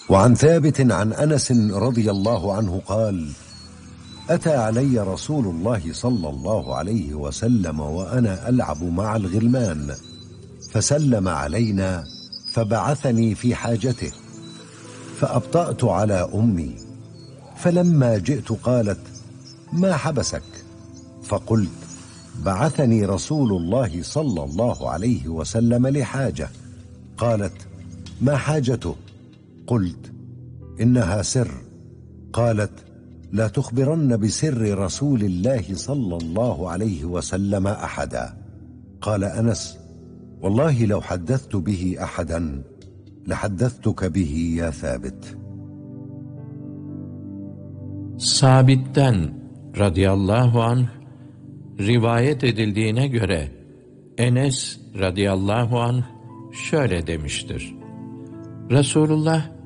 وعن ثابت عن أنس رضي الله عنه قال: أتى علي رسول الله صلى الله عليه وسلم وأنا ألعب مع الغلمان، فسلم علينا فبعثني في حاجته، فأبطأت على أمي، فلما جئت قالت: ما حبسك؟ فقلت: بعثني رسول الله صلى الله عليه وسلم لحاجة. قالت: ما حاجته؟ قلت: إنها سر. قالت: لا تخبرن بسر رسول الله صلى الله عليه وسلم أحدا. قال أنس: والله لو حدثت به أحدا لحدثتك به يا ثابت. Sabit'ten radıyallahu anh rivayet edildiğine göre Enes radıyallahu anh şöyle demiştir: Resulullah